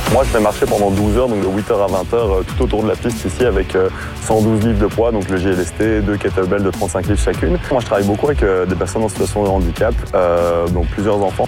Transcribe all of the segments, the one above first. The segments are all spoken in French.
Moi, je fais marcher pendant 12 heures, donc de 8h à 20h, tout autour de la piste ici avec 112 livres de poids, donc le GLST, 2 kettlebells de 35 livres chacune. Moi, je travaille beaucoup avec des personnes en situation de handicap, donc plusieurs enfants.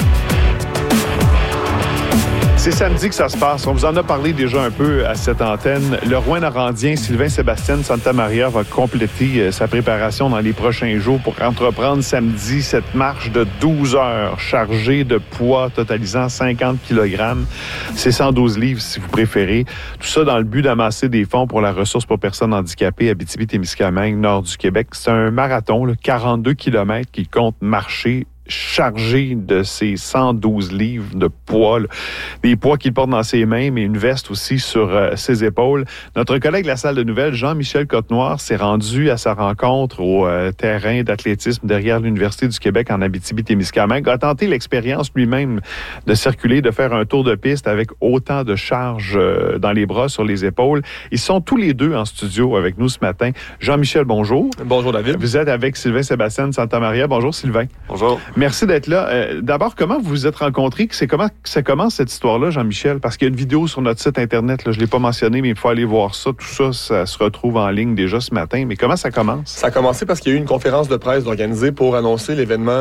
C'est samedi que ça se passe. On vous en a parlé déjà un peu à cette antenne. Le Rouyn-Norandien, Sylvain-Sébastien Santamaria va compléter sa préparation dans les prochains jours pour entreprendre samedi cette marche de 12 heures chargée de poids totalisant 50 kg. C'est 112 livres si vous préférez. Tout ça dans le but d'amasser des fonds pour la ressource pour personnes handicapées à Abitibi-Témiscamingue, nord du Québec. C'est un marathon, 42 km qu'il compte marcher chargé de ses 112 livres de poids, des poids qu'il porte dans ses mains, mais une veste aussi sur ses épaules. Notre collègue de la salle de nouvelles, Jean-Michel Cotenoir, s'est rendu à sa rencontre au terrain d'athlétisme derrière l'Université du Québec en Abitibi-Témiscamingue, a tenté l'expérience lui-même de circuler, de faire un tour de piste avec autant de charges dans les bras, sur les épaules. Ils sont tous les deux en studio avec nous ce matin. Jean-Michel, bonjour. Bonjour, David. Vous êtes avec Sylvain-Sébastien Santamaria. Bonjour, Sylvain. Bonjour. Merci d'être là. D'abord, comment vous vous êtes rencontrés? Comment ça commence cette histoire-là, Jean-Michel? Parce qu'il y a une vidéo sur notre site Internet, là, je ne l'ai pas mentionné, mais il faut aller voir ça. Tout ça, ça se retrouve en ligne déjà ce matin. Mais comment ça commence? Ça a commencé parce qu'il y a eu une conférence de presse organisée pour annoncer l'événement,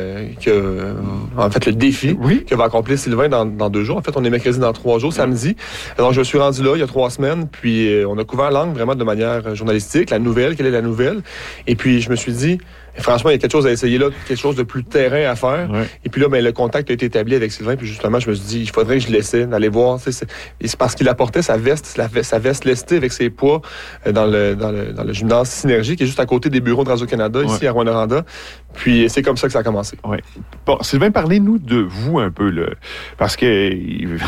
en fait, le défi que va accomplir Sylvain dans 2 jours. En fait, on est mercredi dans 3 jours, samedi. Alors, je me suis rendu là il y a 3 semaines, puis on a couvert l'angle vraiment de manière journalistique, la nouvelle, quelle est la nouvelle. Et puis, je me suis dit, franchement, il y a quelque chose à essayer là, quelque chose de plus terrain à faire. Ouais. Et puis là, le contact a été établi avec Sylvain. Puis justement, je me suis dit, il faudrait que je l'essaie d'aller voir. C'est parce qu'il apportait sa veste lestée avec ses poids dans le gymnase Synergie, qui est juste à côté des bureaux de Radio-Canada, ici à Rouyn-Noranda. Puis c'est comme ça que ça a commencé. Ouais. Bon, Sylvain, parlez-nous de vous un peu, là, parce que il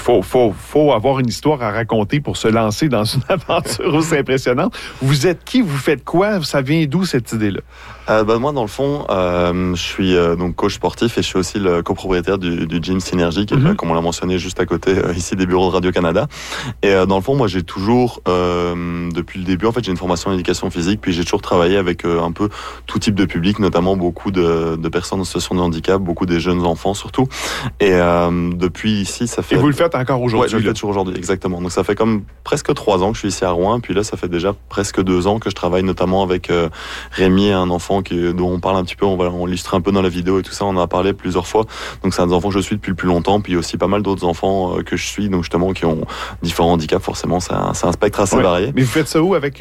faut avoir une histoire à raconter pour se lancer dans une aventure aussi impressionnante. Vous êtes qui? Vous faites quoi? Ça vient d'où cette idée-là? Moi, dans le fond, je suis donc coach sportif et je suis aussi le copropriétaire du gym Synergie, qui est, comme on l'a mentionné, juste à côté ici des bureaux de Radio-Canada. Et dans le fond, moi, j'ai toujours, depuis le début, en fait, j'ai une formation en éducation physique, puis j'ai toujours travaillé avec un peu tout type de public, notamment beaucoup de personnes en situation de handicap, beaucoup des jeunes enfants surtout. Et depuis ici, ça fait... Et vous le faites encore aujourd'hui? Ouais, je le fais toujours aujourd'hui, exactement. Donc ça fait comme presque 3 ans que je suis ici à Rouen, puis là, ça fait déjà presque 2 ans que je travaille notamment avec Rémi, un enfant dont on parle un petit peu, on l'illustre un peu dans la vidéo et tout ça, on en a parlé plusieurs fois. Donc c'est un des enfants que je suis depuis le plus longtemps, puis aussi pas mal d'autres enfants que je suis, donc justement qui ont différents handicaps, forcément, c'est un spectre assez varié. Mais vous faites ça où avec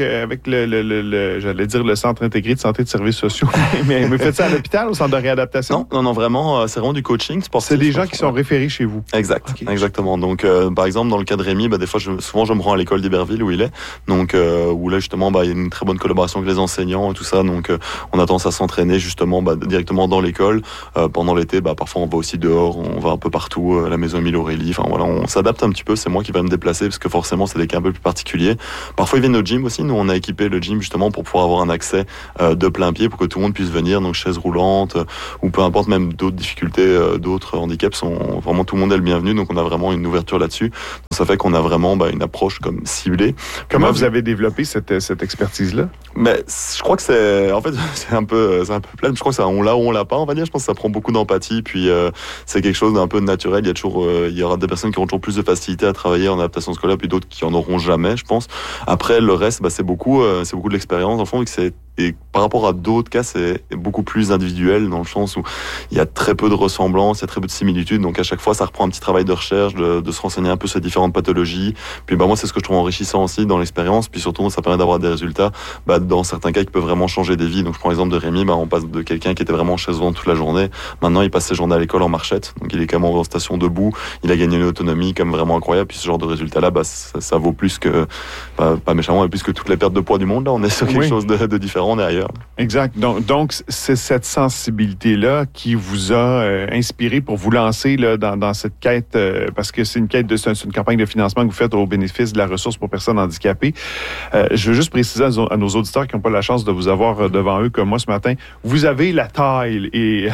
j'allais dire le Centre intégré de santé et de services sociaux, mais vous faites ça à l'hôpital, au centre de réadaptation? Non, vraiment, c'est vraiment du coaching sportif. C'est des gens qui sont référés chez vous? Exact, okay. Exactement. Donc par exemple, dans le cas de Rémi, des fois, souvent je me rends à l'école d'Iberville où il est, donc où là justement, il y a une très bonne collaboration avec les enseignants et tout ça, donc on a tendance à s'entraîner justement directement dans l'école. Pendant l'été, parfois on va aussi dehors, on va un peu partout, à la maison Émile Aurélie, enfin voilà, on s'adapte un petit peu, c'est moi qui vais me déplacer parce que forcément c'est des cas un peu plus particuliers. Parfois ils viennent au gym aussi, nous on a équipé le gym justement pour pouvoir avoir un accès de plein pied pour que tout le monde puisse venir, donc chaise roulante ou peu importe, même d'autres difficultés, d'autres handicaps, vraiment tout le monde est le bienvenu, donc on a vraiment une ouverture là-dessus. Donc, ça fait qu'on a vraiment une approche comme ciblée. Comment vous avez développé cette expertise-là? Mais je crois que c'est un peu plein. Je crois que ça, on l'a ou on l'a pas, on va dire. Je pense que ça prend beaucoup d'empathie, puis c'est quelque chose d'un peu naturel. Il y aura des personnes qui auront toujours plus de facilité à travailler en adaptation scolaire, puis d'autres qui en auront jamais, je pense. Après, le reste, c'est beaucoup de l'expérience, en fond, et par rapport à d'autres cas, c'est beaucoup plus individuel, dans le sens où il y a très peu de ressemblances, il y a très peu de similitudes, donc à chaque fois, ça reprend un petit travail de recherche, de se renseigner un peu sur différentes pathologies. Puis moi, c'est ce que je trouve enrichissant aussi dans l'expérience, puis surtout, ça permet d'avoir des résultats, dans certains cas qui peuvent vraiment changer des vies. Donc je prends l'exemple de Rémi, on passe de quelqu'un qui était vraiment chaise roulante toute la journée, maintenant il passe ses journées à l'école en marchette, donc il est quand même en station debout, il a gagné une autonomie comme vraiment incroyable, puis ce genre de résultat-là, ça vaut plus que, pas méchamment, mais plus que toutes les pertes de poids du monde, là, on est sur quelque chose de différent, on est ailleurs. Exact. Donc c'est cette sensibilité-là qui vous a inspiré pour vous lancer là, dans cette quête, parce que c'est une une campagne de financement que vous faites au bénéfice de la ressource pour personnes handicapées. Je veux juste préciser à nos auditeurs qui n'ont pas la chance de vous avoir devant eux comme moi ce matin, vous avez la taille et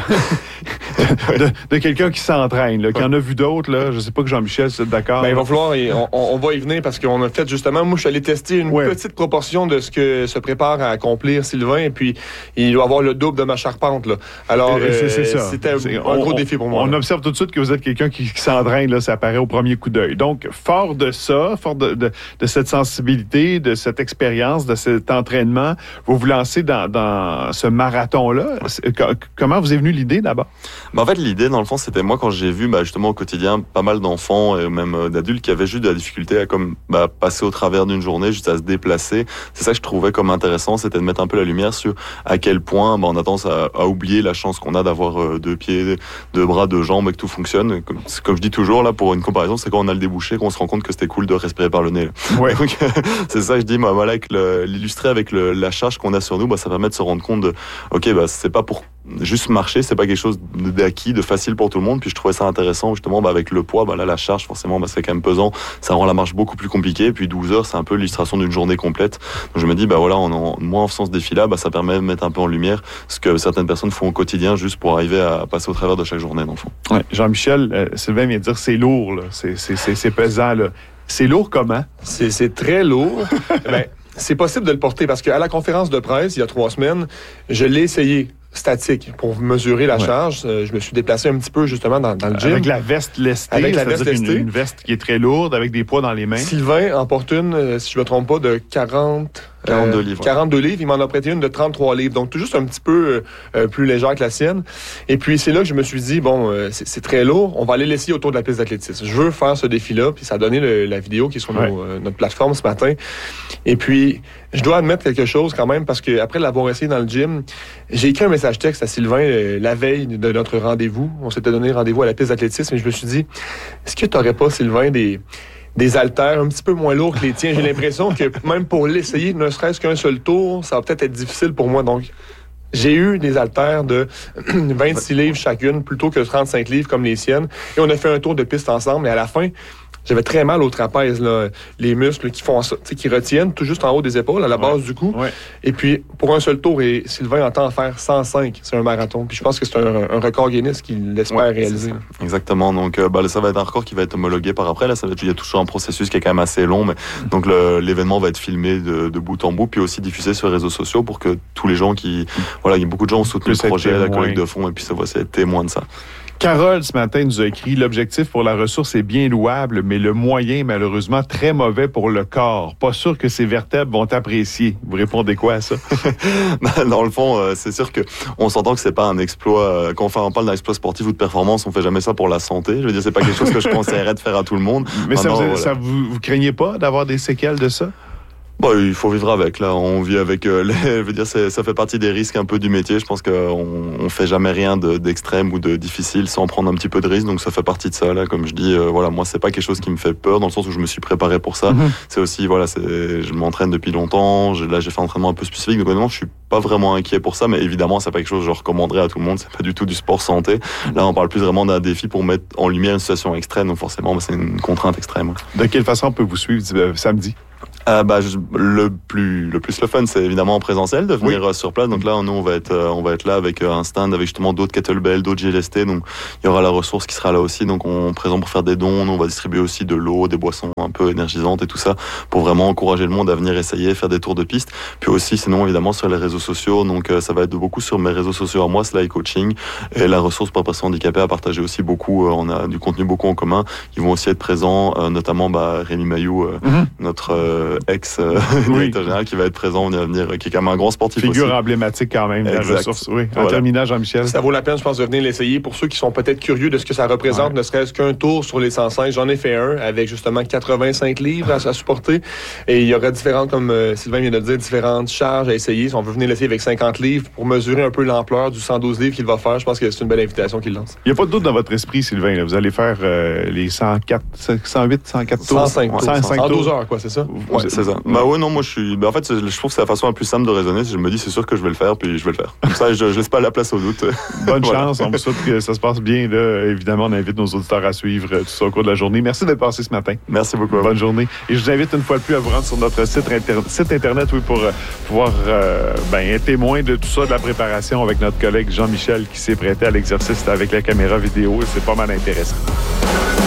de quelqu'un qui s'entraîne, là, qui en a vu d'autres. Là, je ne sais pas que Jean-Michel, c'est d'accord. Il va falloir, on va y venir parce qu'on a fait justement, moi je suis allé tester une petite proportion de ce que se prépare à accomplir finir Sylvain, et puis il doit avoir le double de ma charpente, là. Alors, c'était un gros défi pour moi. On observe tout de suite que vous êtes quelqu'un qui s'entraîne, là, ça apparaît au premier coup d'œil. Donc, fort de ça, fort de cette sensibilité, de cette expérience, de cet entraînement, vous vous lancez dans ce marathon-là. Comment vous est venue l'idée, d'abord? En fait, l'idée, dans le fond, c'était moi, quand j'ai vu justement au quotidien pas mal d'enfants et même d'adultes qui avaient juste de la difficulté à passer au travers d'une journée, juste à se déplacer. C'est ça que je trouvais comme intéressant, c'était de mettre un peu la lumière sur à quel point on a tendance à oublier la chance qu'on a d'avoir 2 pieds, 2 bras, 2 jambes et que tout fonctionne. Comme je dis toujours, là, pour une comparaison, c'est quand on a le débouché qu'on se rend compte que c'était cool de respirer par le nez. Ouais. Donc, c'est ça que je dis, voilà, avec l'illustrer avec la charge qu'on a sur nous, ça permet de se rendre compte de, c'est pas pour juste marcher, c'est pas quelque chose d'acquis, de facile pour tout le monde. Puis je trouvais ça intéressant, justement, avec le poids, là, la charge, forcément, c'est quand même pesant. Ça rend la marche beaucoup plus compliquée. Puis 12 heures, c'est un peu l'illustration d'une journée complète. Donc je me dis, moi, en faisant ce défi-là, ça permet de mettre un peu en lumière ce que certaines personnes font au quotidien juste pour arriver à passer au travers de chaque journée, dans le fond. Ouais. Jean-Michel, Sylvain vient de dire c'est lourd, là. C'est pesant, là. C'est lourd comment? C'est très lourd. C'est possible de le porter parce qu'à la conférence de presse, il y a 3 semaines, je l'ai essayé statique pour mesurer la charge. Je me suis déplacé un petit peu justement dans le gym. Avec la veste lestée. Avec la veste lestée. Une veste qui est très lourde, avec des poids dans les mains. Sylvain en porte une, si je me trompe pas, de 42 livres. 42 livres. Il m'en a prêté une de 33 livres. Donc, tout juste un petit peu plus légère que la sienne. Et puis, c'est là que je me suis dit, c'est très lourd. On va aller l'essayer autour de la piste d'athlétisme. Je veux faire ce défi-là. Puis, ça a donné la vidéo qui est sur notre plateforme ce matin. Et puis, je dois admettre quelque chose quand même, parce que après l'avoir essayé dans le gym, j'ai écrit un message texte à Sylvain la veille de notre rendez-vous. On s'était donné rendez-vous à la piste d'athlétisme. Et je me suis dit, est-ce que tu n'aurais pas, Sylvain, des haltères un petit peu moins lourds que les tiens? J'ai l'impression que même pour l'essayer, ne serait-ce qu'un seul tour, ça va peut-être être difficile pour moi. Donc, j'ai eu des haltères de 26 livres chacune, plutôt que 35 livres comme les siennes. Et on a fait un tour de piste ensemble. Mais à la fin, j'avais très mal au trapèze, là, les muscles qui font ça, qui retiennent tout juste en haut des épaules, à la base du cou. Ouais. Et puis, pour un seul tour, et Sylvain entend faire 105, c'est un marathon. Puis je pense que c'est un record Guinness qu'il espère réaliser. Exactement. Donc, ça va être un record qui va être homologué par après. Là, il y a toujours un processus qui est quand même assez long, mais donc l'événement va être filmé de bout en bout, puis aussi diffusé sur les réseaux sociaux pour que tous les gens il y a beaucoup de gens ont soutenu le projet, la collecte de fonds, et puis ça va être témoin de ça. Carole, ce matin, nous a écrit « L'objectif pour la ressource est bien louable, mais le moyen, malheureusement, très mauvais pour le corps. Pas sûr que ces vertèbres vont apprécier. » Vous répondez quoi à ça? Dans le fond, c'est sûr qu'on s'entend que c'est pas un exploit. Quand on parle d'un exploit sportif ou de performance, on fait jamais ça pour la santé. Je veux dire, c'est pas quelque chose que je conseillerais de faire à tout le monde. Mais vous craignez pas d'avoir des séquelles de ça? Il faut vivre avec, là. On vit avec je veux dire, ça fait partie des risques un peu du métier. Je pense qu'on fait jamais rien d'extrême ou de difficile sans prendre un petit peu de risque. Donc, ça fait partie de ça, là. Comme je dis, moi, c'est pas quelque chose qui me fait peur, dans le sens où je me suis préparé pour ça. Mm-hmm. C'est aussi, je m'entraîne depuis longtemps. J'ai fait un entraînement un peu spécifique. Donc, honnêtement, je suis pas vraiment inquiet pour ça. Mais évidemment, c'est pas quelque chose que je recommanderais à tout le monde. C'est pas du tout du sport santé. Là, on parle plus vraiment d'un défi pour mettre en lumière une situation extrême. Donc, forcément, c'est une contrainte extrême. De quelle façon on peut vous suivre samedi? Le plus le fun, c'est évidemment en présentiel de venir sur place. Donc là, nous, on va être là avec un stand avec justement d'autres kettlebells, d'autres GLST. Donc il y aura la ressource qui sera là aussi. Donc on présente pour faire des dons. Nous, on va distribuer aussi de l'eau, des boissons un peu énergisantes et tout ça pour vraiment encourager le monde à venir essayer, faire des tours de piste. Puis aussi, sinon évidemment sur les réseaux sociaux. Donc ça va être beaucoup sur mes réseaux sociaux à moi, Sly Coaching, et la ressource pour personnes handicapées à partager aussi beaucoup. On a du contenu beaucoup en commun. Ils vont aussi être présents, notamment Rémi Mailloux, notre ex-directeur général qui va être présent, qui est quand même un grand sportif figure aussi. emblématique quand même de la ressource. Oui. En terminant, Jean-Michel. Ça vaut la peine, je pense, de venir l'essayer. Pour ceux qui sont peut-être curieux de ce que ça représente, ne serait-ce qu'un tour sur les 105, j'en ai fait un avec justement 85 livres à supporter. Et il y aura différentes, comme Sylvain vient de le dire, différentes charges à essayer. Si on veut venir l'essayer avec 50 livres pour mesurer un peu l'ampleur du 112 livres qu'il va faire, je pense que c'est une belle invitation qu'il lance. Il n'y a pas de doute dans votre esprit, Sylvain. Là. Vous allez faire les 104, 108, 104 tours. 105 tours. 105 en 12 heures, quoi, c'est ça? Ouais, c'est ça. Non, moi, en fait, je trouve que c'est la façon la plus simple de raisonner. Je me dis, c'est sûr que je vais le faire, puis je vais le faire. Comme ça, je laisse pas la place au doute. Bonne chance. On vous souhaite que ça se passe bien. Là. Évidemment, on invite nos auditeurs à suivre tout ça au cours de la journée. Merci d'être passé ce matin. Merci beaucoup. Bonne journée. Et je vous invite une fois de plus à vous rendre sur notre site Internet pour pouvoir être témoin de tout ça, de la préparation avec notre collègue Jean-Michel qui s'est prêté à l'exercice avec la caméra vidéo. C'est pas mal intéressant.